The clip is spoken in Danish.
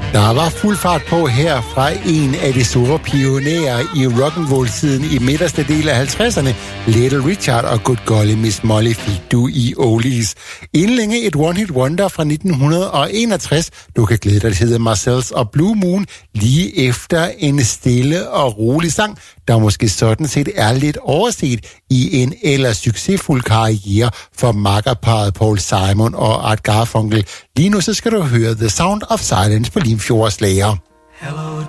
Der var fuld fart på her fra en af de store pionerer i rock'n'roll-tiden i midterste del af 50'erne. Little Richard og Good Golly Miss Molly fik du i Oldies. Inden længe et one-hit wonder fra 1961. Du kan glæde dig, det hedder Marcells og Blue Moon, lige efter en stille og rolig sang, der måske sådan set er lidt overset i en ellers succesfuld karriere for makkerparret Paul Simon og Art Garfunkel. Lige nu så skal du høre The Sound of Silence på Limfjords Lager. Hello